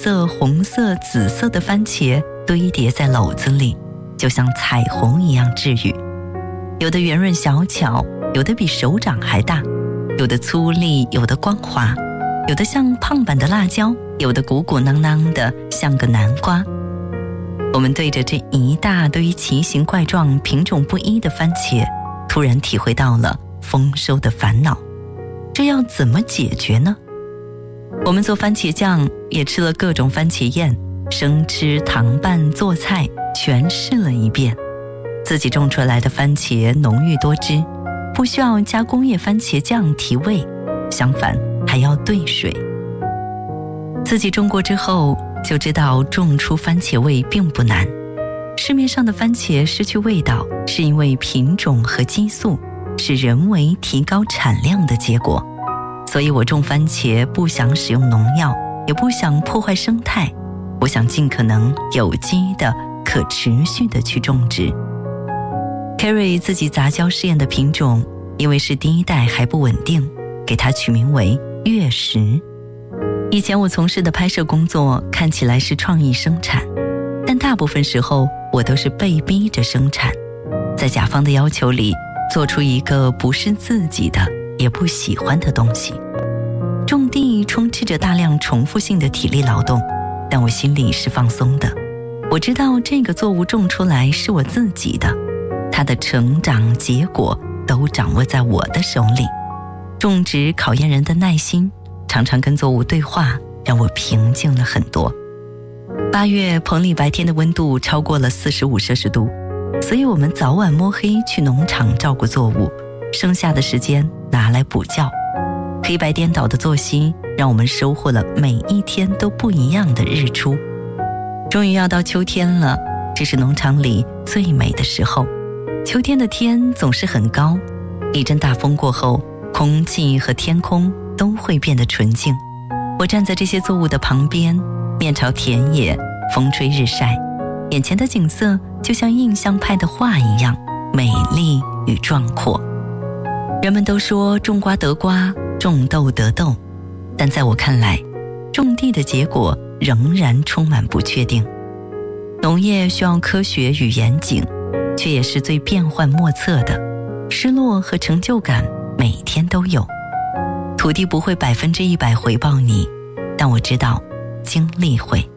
色、红色、紫色的番茄堆叠在篓子里，就像彩虹一样治愈。有的圆润小巧，有的比手掌还大，有的粗粝，有的光滑，有的像胖版的辣椒，有的鼓鼓囊囊的像个南瓜。我们对着这一大堆奇形怪状、品种不一的番茄，突然体会到了丰收的烦恼。这要怎么解决呢？我们做番茄酱也吃了各种番茄宴，生吃、糖拌、做菜全试了一遍。自己种出来的番茄浓郁多汁，不需要加工业番茄酱提味，相反还要兑水。自己种过之后就知道种出番茄味并不难。市面上的番茄失去味道，是因为品种和激素，是人为提高产量的结果。所以我种番茄不想使用农药，也不想破坏生态，我想尽可能有机的、可持续的去种植。Carrie 自己杂交试验的品种，因为是第一代还不稳定，给它取名为月食。以前我从事的拍摄工作看起来是创意生产，但大部分时候我都是被逼着生产，在甲方的要求里做出一个不是自己的也不喜欢的东西。种地充斥着大量重复性的体力劳动，但我心里是放松的。我知道这个作物种出来是我自己的，它的成长结果都掌握在我的手里。种植考验人的耐心，常常跟作物对话，让我平静了很多。8月棚里白天的温度超过了45摄氏度，所以我们早晚摸黑去农场照顾作物，剩下的时间拿来补觉。黑白颠倒的作息让我们收获了每一天都不一样的日出。终于要到秋天了，这是农场里最美的时候。秋天的天总是很高，一阵大风过后，空气和天空都会变得纯净。我站在这些作物的旁边，面朝田野，风吹日晒，眼前的景色就像印象派的画一样美丽与壮阔。人们都说种瓜得瓜，种豆得豆，但在我看来，种地的结果仍然充满不确定。农业需要科学与严谨，却也是最变幻莫测的，失落和成就感每天都有。土地不会100%回报你，但我知道经历会。